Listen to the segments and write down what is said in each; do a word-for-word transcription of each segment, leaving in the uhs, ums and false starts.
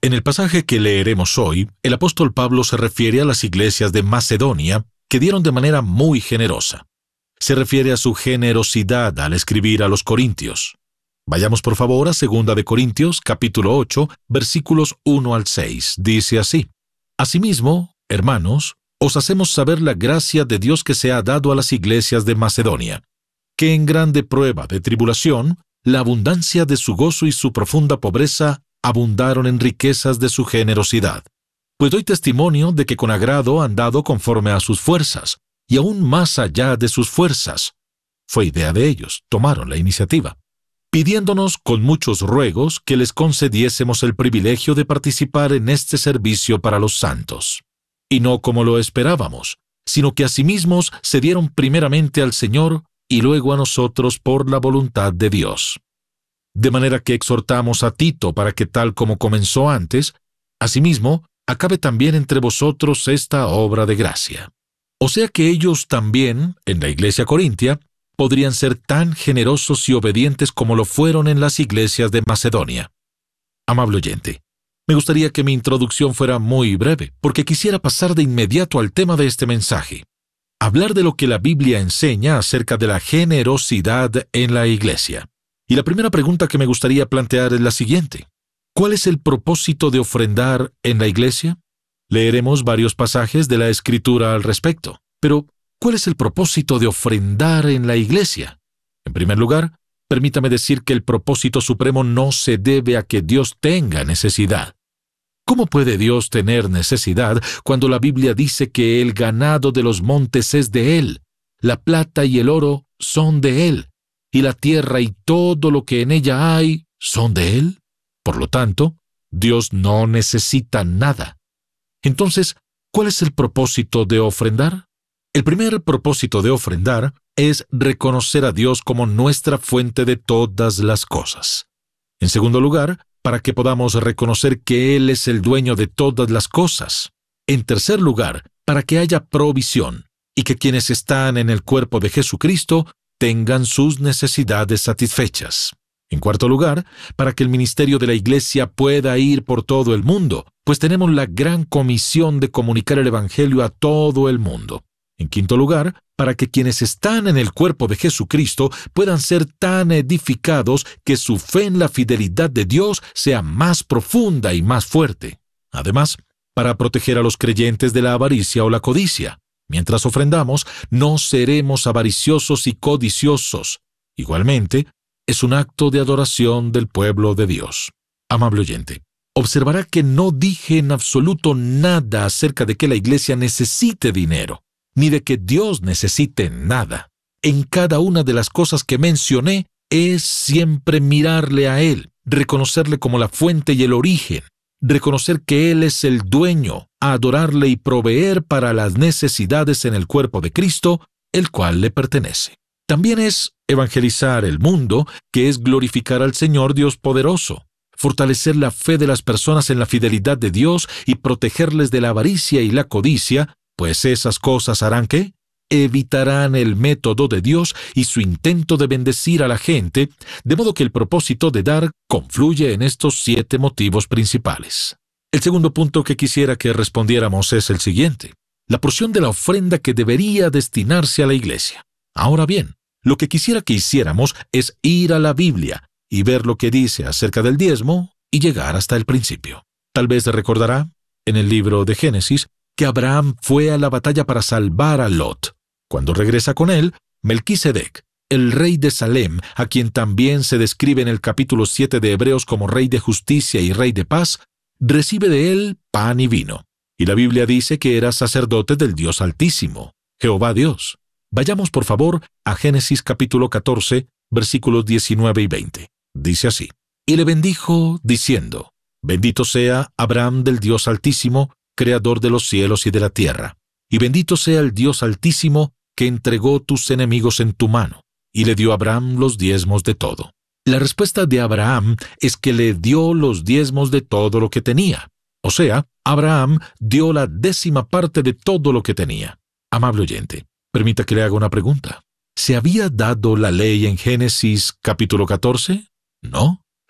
En el pasaje que leeremos hoy, el apóstol Pablo se refiere a las iglesias de Macedonia que dieron de manera muy generosa. Se refiere a su generosidad al escribir a los corintios. Vayamos por favor a segunda de Corintios, capítulo ocho, versículos uno al seis. Dice así: Asimismo, hermanos, os hacemos saber la gracia de Dios que se ha dado a las iglesias de Macedonia, que en grande prueba de tribulación, la abundancia de su gozo y su profunda pobreza abundaron en riquezas de su generosidad. Pues doy testimonio de que con agrado han dado conforme a sus fuerzas, y aún más allá de sus fuerzas. Fue idea de ellos, tomaron la iniciativa, pidiéndonos con muchos ruegos que les concediésemos el privilegio de participar en este servicio para los santos. Y no como lo esperábamos, sino que asimismo se dieron primeramente al Señor y luego a nosotros por la voluntad de Dios. De manera que exhortamos a Tito para que tal como comenzó antes, asimismo, acabe también entre vosotros esta obra de gracia. O sea que ellos también, en la iglesia corintia, podrían ser tan generosos y obedientes como lo fueron en las iglesias de Macedonia. Amable oyente, me gustaría que mi introducción fuera muy breve, porque quisiera pasar de inmediato al tema de este mensaje. Hablar de lo que la Biblia enseña acerca de la generosidad en la iglesia. Y la primera pregunta que me gustaría plantear es la siguiente: ¿cuál es el propósito de ofrendar en la iglesia? Leeremos varios pasajes de la Escritura al respecto, pero ¿cuál es el propósito de ofrendar en la iglesia? En primer lugar, permítame decir que el propósito supremo no se debe a que Dios tenga necesidad. ¿Cómo puede Dios tener necesidad cuando la Biblia dice que el ganado de los montes es de Él, la plata y el oro son de Él, y la tierra y todo lo que en ella hay son de Él? Por lo tanto, Dios no necesita nada. Entonces, ¿cuál es el propósito de ofrendar? El primer propósito de ofrendar es reconocer a Dios como nuestra fuente de todas las cosas. En segundo lugar, para que podamos reconocer que Él es el dueño de todas las cosas. En tercer lugar, para que haya provisión y que quienes están en el cuerpo de Jesucristo tengan sus necesidades satisfechas. En cuarto lugar, para que el ministerio de la iglesia pueda ir por todo el mundo, pues tenemos la gran comisión de comunicar el Evangelio a todo el mundo. En quinto lugar, para que quienes están en el cuerpo de Jesucristo puedan ser tan edificados que su fe en la fidelidad de Dios sea más profunda y más fuerte. Además, para proteger a los creyentes de la avaricia o la codicia. Mientras ofrendamos, no seremos avariciosos y codiciosos. Igualmente, es un acto de adoración del pueblo de Dios. Amable oyente, observará que no dije en absoluto nada acerca de que la iglesia necesite dinero, ni de que Dios necesite nada. En cada una de las cosas que mencioné es siempre mirarle a Él, reconocerle como la fuente y el origen, reconocer que Él es el dueño, adorarle y proveer para las necesidades en el cuerpo de Cristo, el cual le pertenece. También es evangelizar el mundo, que es glorificar al Señor Dios poderoso, fortalecer la fe de las personas en la fidelidad de Dios y protegerles de la avaricia y la codicia, pues esas cosas harán ¿qué? Evitarán el método de Dios y su intento de bendecir a la gente, de modo que el propósito de dar confluye en estos siete motivos principales. El segundo punto que quisiera que respondiéramos es el siguiente: la porción de la ofrenda que debería destinarse a la iglesia. Ahora bien, lo que quisiera que hiciéramos es ir a la Biblia y ver lo que dice acerca del diezmo y llegar hasta el principio. Tal vez recordará, en el libro de Génesis, que Abraham fue a la batalla para salvar a Lot. Cuando regresa con él, Melquisedec, el rey de Salem, a quien también se describe en el capítulo siete de Hebreos como rey de justicia y rey de paz, recibe de él pan y vino. Y la Biblia dice que era sacerdote del Dios Altísimo, Jehová Dios. Vayamos por favor a Génesis capítulo catorce, versículos diecinueve y veinte. Dice así: Y le bendijo, diciendo: Bendito sea Abraham del Dios Altísimo, creador de los cielos y de la tierra. Y bendito sea el Dios Altísimo, que entregó tus enemigos en tu mano, y le dio a Abraham los diezmos de todo. La respuesta de Abraham es que le dio los diezmos de todo lo que tenía. O sea, Abraham dio la décima parte de todo lo que tenía. Amable oyente, permita que le haga una pregunta. ¿Se había dado la ley en Génesis capítulo catorce? No.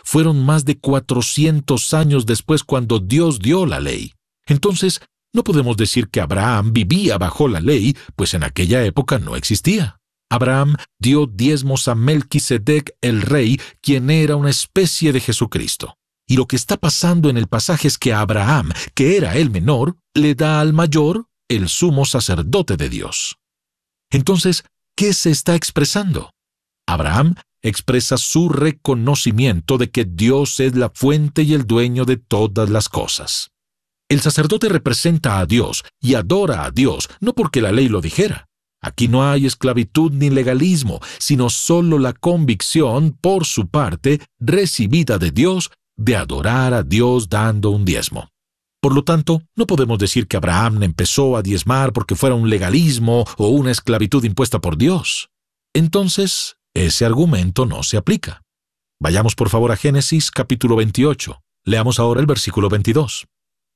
fueron más de cuatrocientos años después cuando Dios dio la ley. Entonces, no podemos decir que Abraham vivía bajo la ley, pues en aquella época no existía. Abraham dio diezmos a Melquisedec el rey, quien era una especie de Jesucristo. Y lo que está pasando en el pasaje es que Abraham, que era el menor, le da al mayor el sumo sacerdote de Dios. Entonces, ¿qué se está expresando? Abraham expresa su reconocimiento de que Dios es la fuente y el dueño de todas las cosas. El sacerdote representa a Dios y adora a Dios, no porque la ley lo dijera. Aquí no hay esclavitud ni legalismo, sino solo la convicción, por su parte, recibida de Dios, de adorar a Dios dando un diezmo. Por lo tanto, no podemos decir que Abraham empezó a diezmar porque fuera un legalismo o una esclavitud impuesta por Dios. Entonces, ese argumento no se aplica. Vayamos por favor a Génesis capítulo veintiocho. Leamos ahora el versículo veintidós.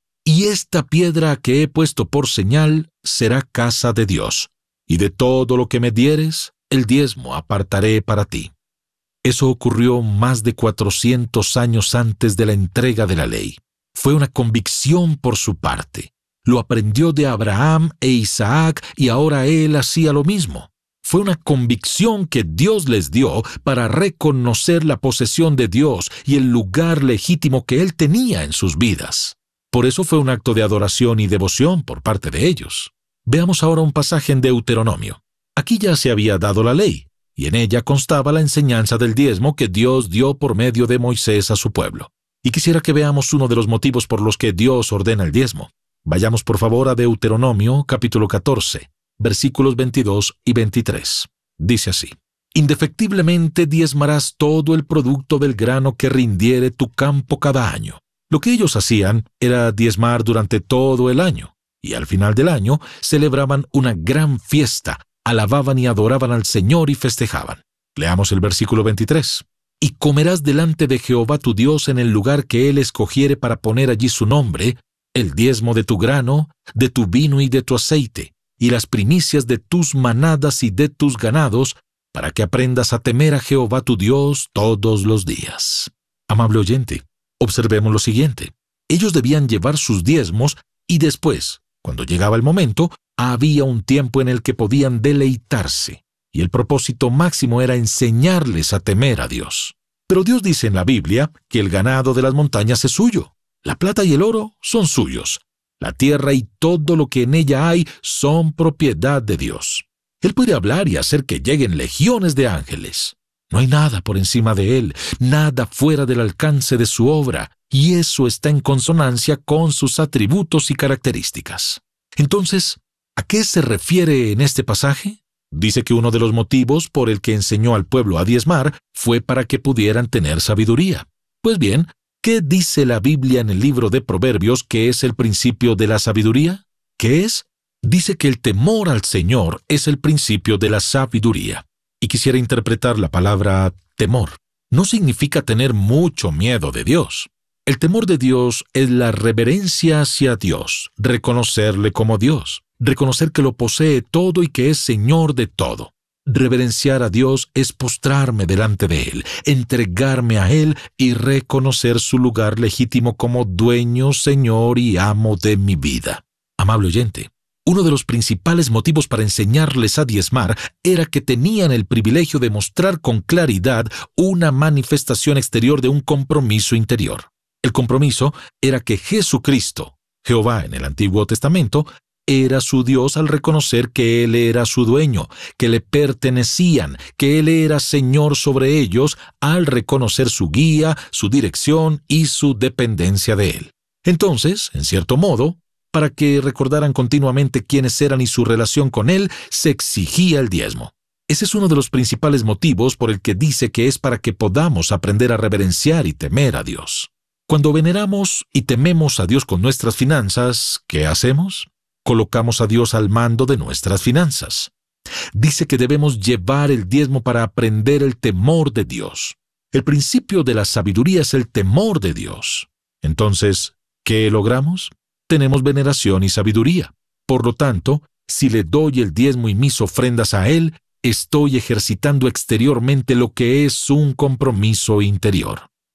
Y esta piedra que he puesto por señal será casa de Dios, y de todo lo que me dieres, el diezmo apartaré para ti. Eso ocurrió más de cuatrocientos años antes de la entrega de la ley. Fue una convicción por su parte. Lo aprendió de Abraham e Isaac y ahora él hacía lo mismo. Fue una convicción que Dios les dio para reconocer la posesión de Dios y el lugar legítimo que Él tenía en sus vidas. Por eso fue un acto de adoración y devoción por parte de ellos. Veamos ahora un pasaje en Deuteronomio. Aquí ya se había dado la ley, y en ella constaba la enseñanza del diezmo que Dios dio por medio de Moisés a su pueblo. Y quisiera que veamos uno de los motivos por los que Dios ordena el diezmo. Vayamos por favor a Deuteronomio capítulo catorce, versículos veintidós y veintitrés. Dice así: Indefectiblemente diezmarás todo el producto del grano que rindiere tu campo cada año. Lo que ellos hacían era diezmar durante todo el año, y al final del año celebraban una gran fiesta, alababan y adoraban al Señor y festejaban. Leamos el versículo veintitrés. Y comerás delante de Jehová tu Dios en el lugar que Él escogiere para poner allí su nombre, el diezmo de tu grano, de tu vino y de tu aceite, y las primicias de tus manadas y de tus ganados, para que aprendas a temer a Jehová tu Dios todos los días. Amable oyente, observemos lo siguiente. Ellos debían llevar sus diezmos y después, cuando llegaba el momento, había un tiempo en el que podían deleitarse, y el propósito máximo era enseñarles a temer a Dios. Pero Dios dice en la Biblia que el ganado de las montañas es suyo, la plata y el oro son suyos, la tierra y todo lo que en ella hay son propiedad de Dios. Él puede hablar y hacer que lleguen legiones de ángeles. No hay nada por encima de Él, nada fuera del alcance de su obra, y eso está en consonancia con sus atributos y características. Entonces, ¿a qué se refiere en este pasaje? Dice que uno de los motivos por el que enseñó al pueblo a diezmar fue para que pudieran tener sabiduría. Pues bien, ¿qué dice la Biblia en el libro de Proverbios que es el principio de la sabiduría? ¿Qué es? Dice que el temor al Señor es el principio de la sabiduría. Y quisiera interpretar la palabra temor. No significa tener mucho miedo de Dios. El temor de Dios es la reverencia hacia Dios, reconocerle como Dios, reconocer que lo posee todo y que es Señor de todo. Reverenciar a Dios es postrarme delante de Él, entregarme a Él y reconocer su lugar legítimo como dueño, Señor y amo de mi vida. Amable oyente, uno de los principales motivos para enseñarles a diezmar era que tenían el privilegio de mostrar con claridad una manifestación exterior de un compromiso interior. El compromiso era que Jesucristo, Jehová en el Antiguo Testamento, era su Dios al reconocer que Él era su dueño, que le pertenecían, que Él era Señor sobre ellos al reconocer su guía, su dirección y su dependencia de Él. Entonces, en cierto modo, para que recordaran continuamente quiénes eran y su relación con Él, se exigía el diezmo. Ese es uno de los principales motivos por el que dice que es para que podamos aprender a reverenciar y temer a Dios. Cuando veneramos y tememos a Dios con nuestras finanzas, ¿qué hacemos? Colocamos a Dios al mando de nuestras finanzas. Dice que debemos llevar el diezmo para aprender el temor de Dios. El principio de la sabiduría es el temor de Dios. Entonces, ¿qué logramos? Tenemos veneración y sabiduría. Por lo tanto, si le doy el diezmo y mis ofrendas a Él, estoy ejercitando exteriormente lo que es un compromiso interior.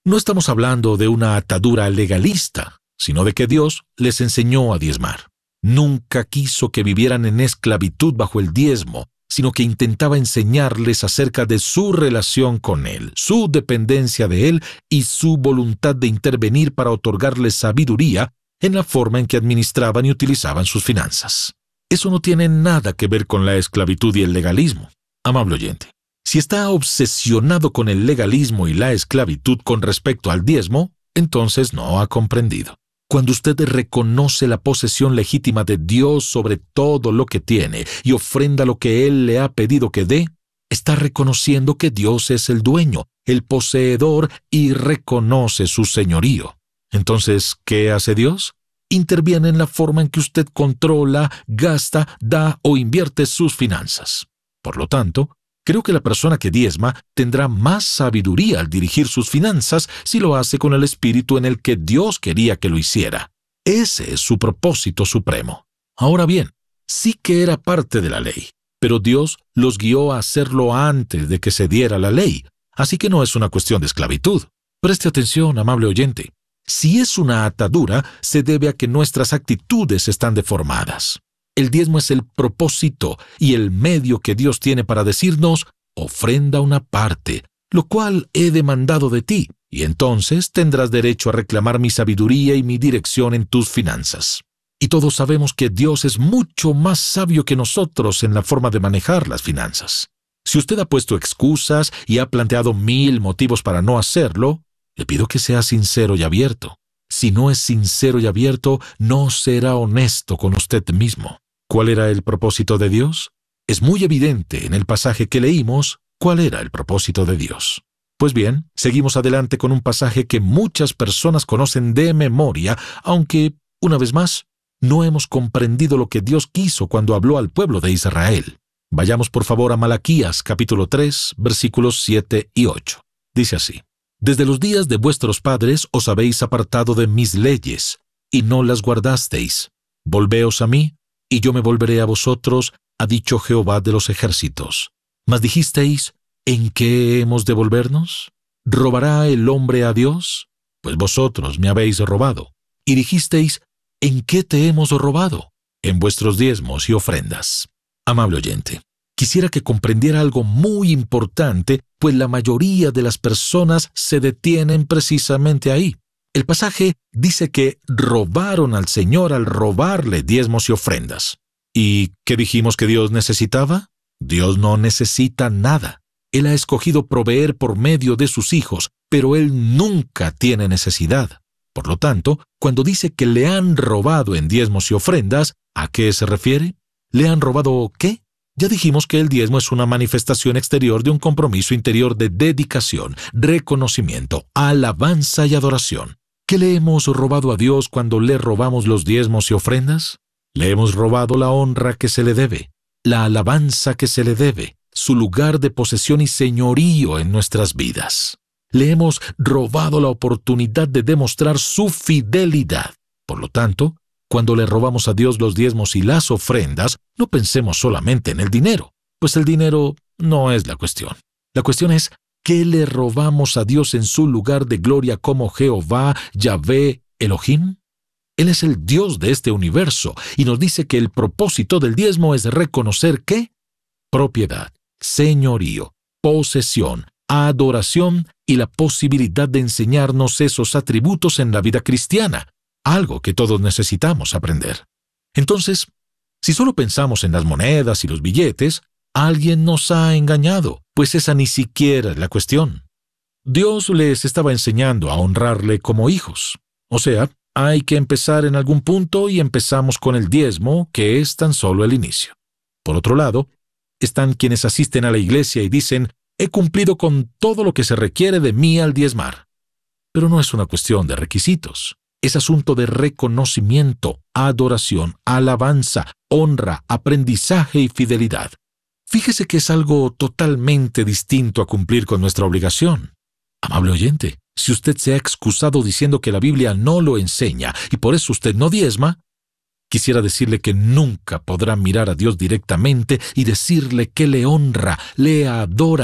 No estamos hablando de una atadura legalista, sino de que Dios les enseñó a diezmar. Nunca quiso que vivieran en esclavitud bajo el diezmo, sino que intentaba enseñarles acerca de su relación con Él, su dependencia de Él y su voluntad de intervenir para otorgarles sabiduría en la forma en que administraban y utilizaban sus finanzas. Eso no tiene nada que ver con la esclavitud y el legalismo. Amable oyente, si está obsesionado con el legalismo y la esclavitud con respecto al diezmo, entonces no ha comprendido. Cuando usted reconoce la posesión legítima de Dios sobre todo lo que tiene y ofrenda lo que Él le ha pedido que dé, está reconociendo que Dios es el dueño, el poseedor y reconoce su señorío. Entonces, ¿qué hace Dios? Interviene en la forma en que usted controla, gasta, da o invierte sus finanzas. Por lo tanto, creo que la persona que diezma tendrá más sabiduría al dirigir sus finanzas si lo hace con el espíritu en el que Dios quería que lo hiciera. Ese es su propósito supremo. Ahora bien, sí que era parte de la ley, pero Dios los guió a hacerlo antes de que se diera la ley, así que no es una cuestión de esclavitud. Preste atención, amable oyente. Si es una atadura, se debe a que nuestras actitudes están deformadas. El diezmo es el propósito y el medio que Dios tiene para decirnos, ofrenda una parte, lo cual he demandado de ti, y entonces tendrás derecho a reclamar mi sabiduría y mi dirección en tus finanzas. Y todos sabemos que Dios es mucho más sabio que nosotros en la forma de manejar las finanzas. Si usted ha puesto excusas y ha planteado mil motivos para no hacerlo, le pido que sea sincero y abierto. Si no es sincero y abierto, no será honesto con usted mismo. ¿Cuál era el propósito de Dios? Es muy evidente en el pasaje que leímos cuál era el propósito de Dios. Pues bien, seguimos adelante con un pasaje que muchas personas conocen de memoria, aunque, una vez más, no hemos comprendido lo que Dios quiso cuando habló al pueblo de Israel. Vayamos por favor a Malaquías, capítulo tres, versículos siete y ocho. Dice así: Desde los días de vuestros padres os habéis apartado de mis leyes, y no las guardasteis. Volveos a mí, y yo me volveré a vosotros, ha dicho Jehová de los ejércitos. Mas dijisteis, ¿en qué hemos de volvernos? ¿Robará el hombre a Dios? Pues vosotros me habéis robado. Y dijisteis, ¿en qué te hemos robado? En vuestros diezmos y ofrendas. Amable oyente, quisiera que comprendiera algo muy importante, pues la mayoría de las personas se detienen precisamente ahí. El pasaje dice que robaron al Señor al robarle diezmos y ofrendas. ¿Y qué dijimos que Dios necesitaba? Dios no necesita nada. Él ha escogido proveer por medio de sus hijos, pero Él nunca tiene necesidad. Por lo tanto, cuando dice que le han robado en diezmos y ofrendas, ¿a qué se refiere? ¿Le han robado qué? Ya dijimos que el diezmo es una manifestación exterior de un compromiso interior de dedicación, reconocimiento, alabanza y adoración. ¿Qué le hemos robado a Dios cuando le robamos los diezmos y ofrendas? Le hemos robado la honra que se le debe, la alabanza que se le debe, su lugar de posesión y señorío en nuestras vidas. Le hemos robado la oportunidad de demostrar su fidelidad. Por lo tanto, cuando le robamos a Dios los diezmos y las ofrendas, no pensemos solamente en el dinero, pues el dinero no es la cuestión. La cuestión es, ¿qué le robamos a Dios en su lugar de gloria como Jehová, Yahvé, Elohim? Él es el Dios de este universo y nos dice que el propósito del diezmo es reconocer ¿qué? Propiedad, señorío, posesión, adoración y la posibilidad de enseñarnos esos atributos en la vida cristiana, algo que todos necesitamos aprender. Entonces, si solo pensamos en las monedas y los billetes, alguien nos ha engañado, pues esa ni siquiera es la cuestión. Dios les estaba enseñando a honrarle como hijos. O sea, hay que empezar en algún punto y empezamos con el diezmo, que es tan solo el inicio. Por otro lado, están quienes asisten a la iglesia y dicen, he cumplido con todo lo que se requiere de mí al diezmar. Pero no es una cuestión de requisitos. Es asunto de reconocimiento, adoración, alabanza, honra, aprendizaje y fidelidad. Fíjese que es algo totalmente distinto a cumplir con nuestra obligación. Amable oyente, si usted se ha excusado diciendo que la Biblia no lo enseña y por eso usted no diezma, quisiera decirle que nunca podrá mirar a Dios directamente y decirle que le honra, le adora,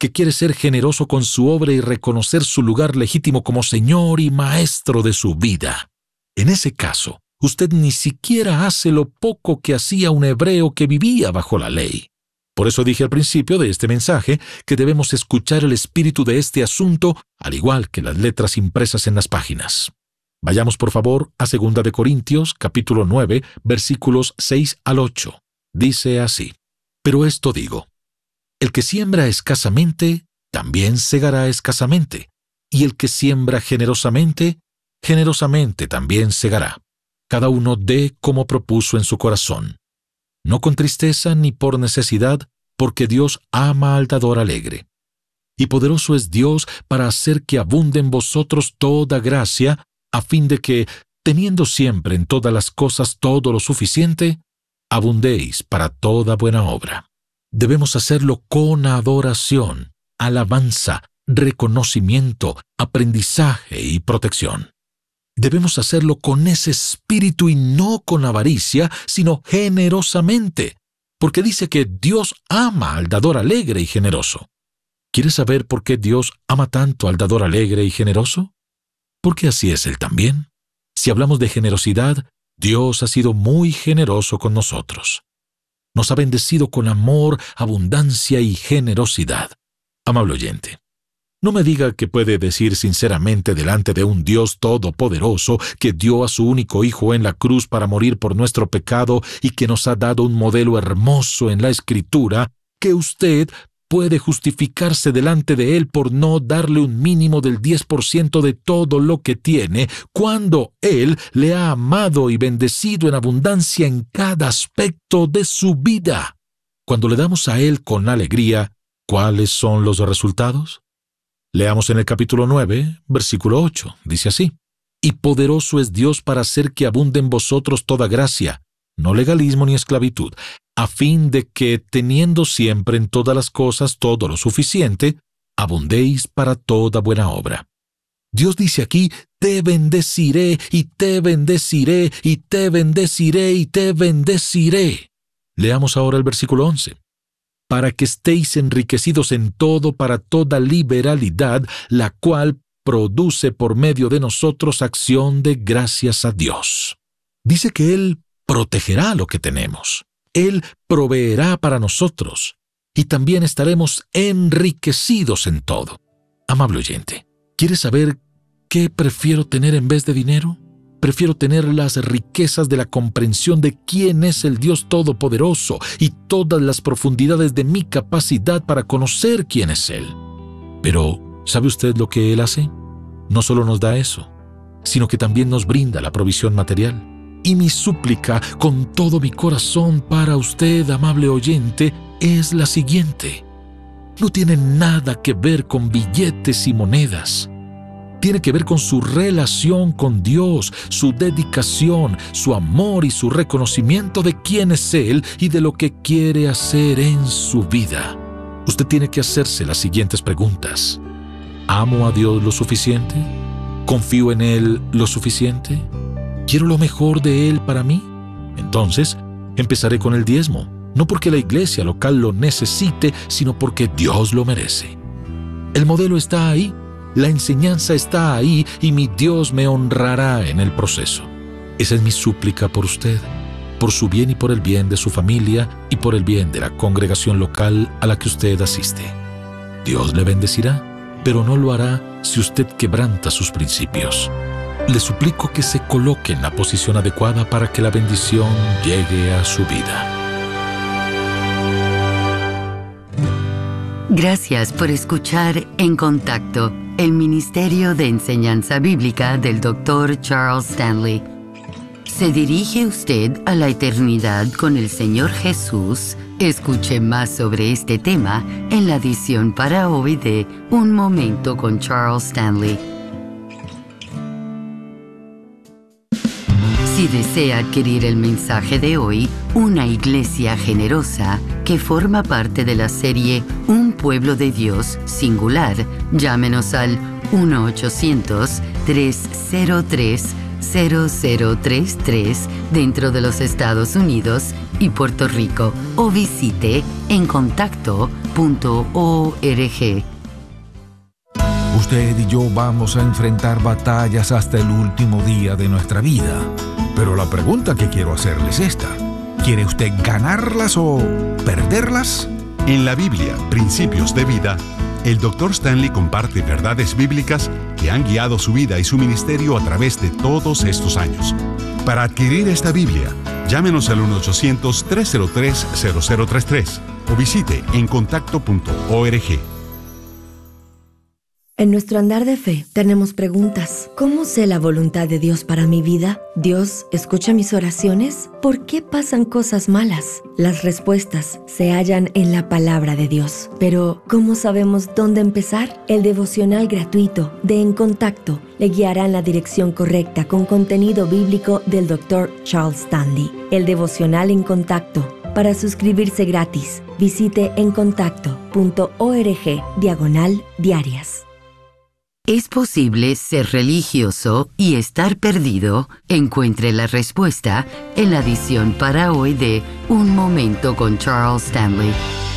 que quiere ser generoso con su obra y reconocer su lugar legítimo como Señor y Maestro de su vida. En ese caso, usted ni siquiera hace lo poco que hacía un hebreo que vivía bajo la ley. Por eso dije al principio de este mensaje que debemos escuchar el espíritu de este asunto, al igual que las letras impresas en las páginas. Vayamos por favor a segunda de Corintios, capítulo nueve, versículos seis al ocho. Dice así: Pero esto digo, el que siembra escasamente, también segará escasamente, y el que siembra generosamente, generosamente también segará. Cada uno dé como propuso en su corazón, no con tristeza ni por necesidad, porque Dios ama al dador alegre. Y poderoso es Dios para hacer que abunde en vosotros toda gracia, a fin de que, teniendo siempre en todas las cosas todo lo suficiente, abundéis para toda buena obra. Debemos hacerlo con adoración, alabanza, reconocimiento, aprendizaje y protección. Debemos hacerlo con ese espíritu y no con avaricia, sino generosamente, porque dice que Dios ama al dador alegre y generoso. ¿Quieres saber por qué Dios ama tanto al dador alegre y generoso? Porque así es Él también. Si hablamos de generosidad, Dios ha sido muy generoso con nosotros. Nos ha bendecido con amor, abundancia y generosidad. Amable oyente, no me diga que puede decir sinceramente delante de un Dios todopoderoso que dio a su único Hijo en la cruz para morir por nuestro pecado y que nos ha dado un modelo hermoso en la Escritura, que usted puede justificarse delante de Él por no darle un mínimo del diez por ciento de todo lo que tiene, cuando Él le ha amado y bendecido en abundancia en cada aspecto de su vida. Cuando le damos a Él con alegría, ¿cuáles son los resultados? Leamos en el capítulo nueve, versículo ocho. Dice así: Y poderoso es Dios para hacer que abunde en vosotros toda gracia, no legalismo ni esclavitud, a fin de que, teniendo siempre en todas las cosas todo lo suficiente, abundéis para toda buena obra. Dios dice aquí: te bendeciré, y te bendeciré, y te bendeciré, y te bendeciré. Leamos ahora el versículo once. Para que estéis enriquecidos en todo para toda liberalidad, la cual produce por medio de nosotros acción de gracias a Dios. Dice que Él protegerá lo que tenemos. Él proveerá para nosotros. Y también estaremos enriquecidos en todo. Amable oyente, ¿quieres saber qué prefiero tener en vez de dinero? Prefiero tener las riquezas de la comprensión de quién es el Dios Todopoderoso y todas las profundidades de mi capacidad para conocer quién es Él. Pero, ¿sabe usted lo que Él hace? No solo nos da eso, sino que también nos brinda la provisión material. Y mi súplica con todo mi corazón para usted, amable oyente, es la siguiente. No tiene nada que ver con billetes y monedas. Tiene que ver con su relación con Dios, su dedicación, su amor y su reconocimiento de quién es Él y de lo que quiere hacer en su vida. Usted tiene que hacerse las siguientes preguntas. ¿Amo a Dios lo suficiente? ¿Confío en Él lo suficiente? ¿Quiero lo mejor de Él para mí? Entonces, empezaré con el diezmo, no porque la iglesia local lo necesite, sino porque Dios lo merece. El modelo está ahí. La enseñanza está ahí y mi Dios me honrará en el proceso. Esa es mi súplica por usted, por su bien y por el bien de su familia y por el bien de la congregación local a la que usted asiste. Dios le bendecirá, pero no lo hará si usted quebranta sus principios. Le suplico que se coloque en la posición adecuada para que la bendición llegue a su vida. Gracias por escuchar En Contacto, el Ministerio de Enseñanza Bíblica del doctor Charles Stanley. ¿Se dirige usted a la eternidad con el Señor Jesús? Escuche más sobre este tema en la edición para hoy de Un Momento con Charles Stanley. Si desea adquirir el mensaje de hoy, Una Iglesia Generosa, que forma parte de la serie Un Pueblo de Dios Singular, llámenos al uno ochocientos, tres cero tres, cero cero tres tres dentro de los Estados Unidos y Puerto Rico o visite en contacto punto org. Usted y yo vamos a enfrentar batallas hasta el último día de nuestra vida. Pero la pregunta que quiero hacerle es esta. ¿Quiere usted ganarlas o perderlas? En la Biblia, Principios de Vida, el doctor Stanley comparte verdades bíblicas que han guiado su vida y su ministerio a través de todos estos años. Para adquirir esta Biblia, llámenos al uno ochocientos, tres cero tres, cero cero tres tres o visite en contacto punto org. En nuestro andar de fe tenemos preguntas. ¿Cómo sé la voluntad de Dios para mi vida? ¿Dios escucha mis oraciones? ¿Por qué pasan cosas malas? Las respuestas se hallan en la palabra de Dios. Pero, ¿cómo sabemos dónde empezar? El devocional gratuito de En Contacto le guiará en la dirección correcta con contenido bíblico del doctor Charles Stanley. El devocional En Contacto. Para suscribirse gratis, visite en contacto punto org diagonal diarias. ¿Es posible ser religioso y estar perdido? Encuentre la respuesta en la edición para hoy de Un Momento con Charles Stanley.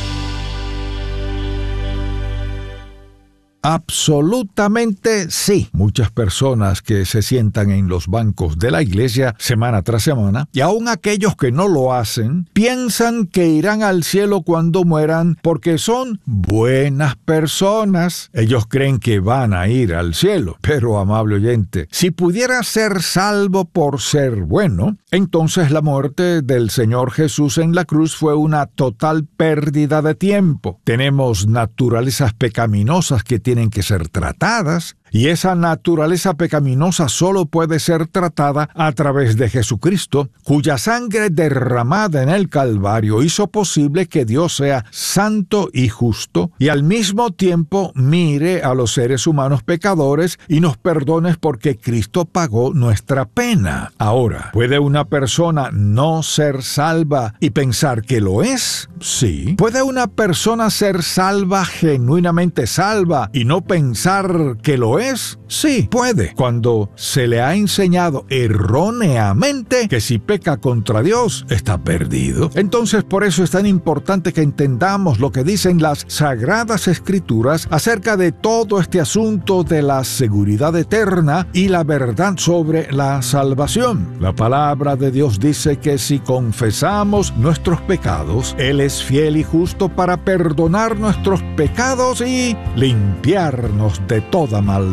Absolutamente sí. Muchas personas que se sientan en los bancos de la iglesia semana tras semana, y aun aquellos que no lo hacen, piensan que irán al cielo cuando mueran porque son buenas personas. Ellos creen que van a ir al cielo. Pero, amable oyente, si pudiera ser salvo por ser bueno, entonces la muerte del Señor Jesús en la cruz fue una total pérdida de tiempo. Tenemos naturalezas pecaminosas que tienen que ser tratadas, y esa naturaleza pecaminosa solo puede ser tratada a través de Jesucristo, cuya sangre derramada en el Calvario hizo posible que Dios sea santo y justo, y al mismo tiempo mire a los seres humanos pecadores y nos perdone porque Cristo pagó nuestra pena. Ahora, ¿puede una persona no ser salva y pensar que lo es? Sí. ¿Puede una persona ser salva, genuinamente salva, y no pensar que lo es? Sí, puede. Cuando se le ha enseñado erróneamente que si peca contra Dios, está perdido. Entonces, por eso es tan importante que entendamos lo que dicen las Sagradas Escrituras acerca de todo este asunto de la seguridad eterna y la verdad sobre la salvación. La palabra de Dios dice que si confesamos nuestros pecados, Él es fiel y justo para perdonar nuestros pecados y limpiarnos de toda maldad.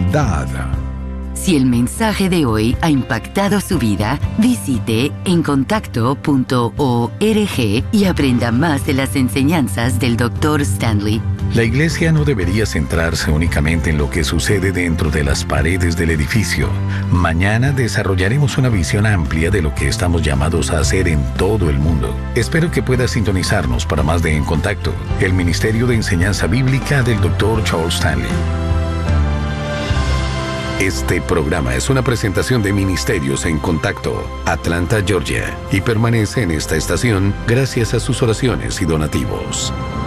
Si el mensaje de hoy ha impactado su vida, visite en contacto punto org y aprenda más de las enseñanzas del doctor Stanley. La iglesia no debería centrarse únicamente en lo que sucede dentro de las paredes del edificio. Mañana desarrollaremos una visión amplia de lo que estamos llamados a hacer en todo el mundo. Espero que pueda sintonizarnos para más de En Contacto, el Ministerio de Enseñanza Bíblica del doctor Charles Stanley. Este programa es una presentación de Ministerios en Contacto, Atlanta, Georgia, y permanece en esta estación gracias a sus oraciones y donativos.